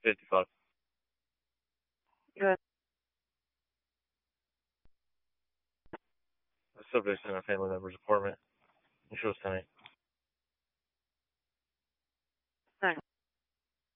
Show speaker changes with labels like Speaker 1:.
Speaker 1: $50.
Speaker 2: Good.
Speaker 1: The subject's in a family member's apartment. He shows tonight.